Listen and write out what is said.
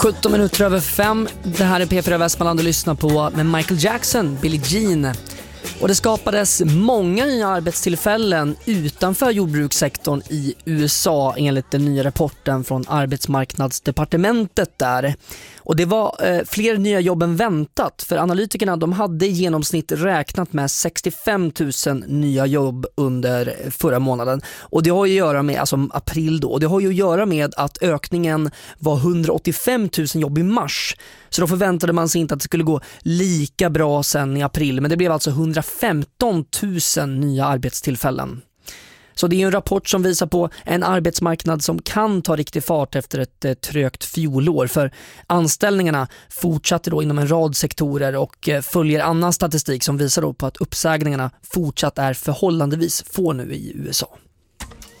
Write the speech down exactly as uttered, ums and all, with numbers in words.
sjutton minuter över fem. Det här är P fyra Västmanland och lyssnar på med Michael Jackson, Billie Jean. Och det skapades många nya arbetstillfällen utanför jordbrukssektorn i U S A enligt den nya rapporten från arbetsmarknadsdepartementet där. Och det var eh, fler nya jobb än väntat, för analytikerna de hade i genomsnitt räknat med sextiofem tusen nya jobb under förra månaden. Och det har ju att göra med, alltså april då, och det har ju att göra med att ökningen var hundraåttiofem tusen jobb i mars. Så då förväntade man sig inte att det skulle gå lika bra sen i april, men det blev alltså hundrafemton tusen nya arbetstillfällen. Så det är en rapport som visar på en arbetsmarknad som kan ta riktig fart efter ett eh, trögt fjolår, för anställningarna fortsatte då inom en rad sektorer och eh, följer annan statistik som visar då på att uppsägningarna fortsatt är förhållandevis få nu i U S A.